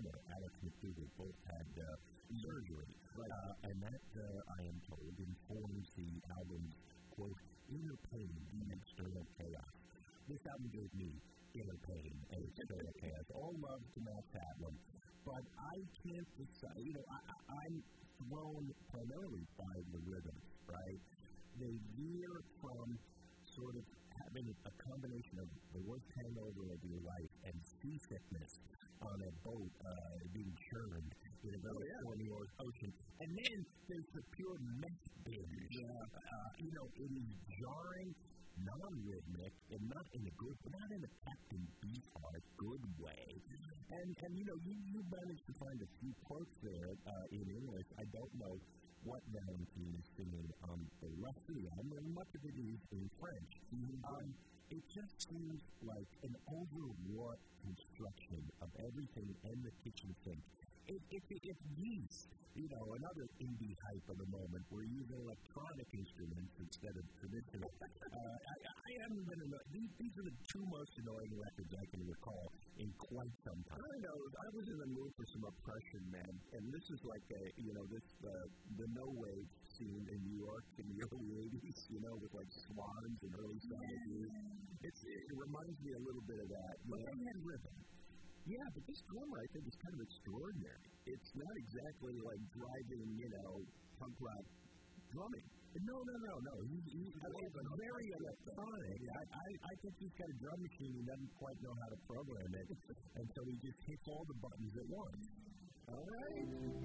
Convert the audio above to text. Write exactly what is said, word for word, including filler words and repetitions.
uh, Alex McDougall both had uh, surgery. Right. Uh, and that, uh, I am told, informs the album's, quote, inner pain and external chaos. This album gave me inner pain and external chaos. All love to Matt Sadler. But I can't decide, you know, I, I, I'm thrown primarily by the rhythms, right? They veer from sort of having a combination of the worst hangover of your life and seasickness on a boat uh, being churned in a very stormy oh, yeah. ocean. And then there's the pure meth binge. Yeah. Uh, you know, it is jarring, non-rhythmic, and not in a good, not in a Captain Beefheart good way. And, and you know, you, you managed to find a few quotes there uh, in English. I don't know what Valentine is singing on the rest of the album, and much of it is in French. Mm-hmm. Um, it just seems like an overwrought construction of everything in the kitchen sink. It, it, it, it's yeast, you know, another indie hype of the moment. We're using electronic instruments instead of traditional. uh, I, I haven't been in the, these, these are the two most annoying records I can recall in quite some time. I know. I was in the mood for some oppression, man. And this is like a, you know, this uh, the no-wave scene in New York in the early eighties, you know, with like Swans and early seventies. It, it reminds me a little bit of that. But they had rhythm. Yeah, but this drummer, I think, is kind of extraordinary. It's not exactly like driving, you know, punk rock drumming. No, no, no, no. He's, he's very electronic. I, I, I think he's got a drum machine and doesn't quite know how to program it, and so he just hits all the buttons at once. All right.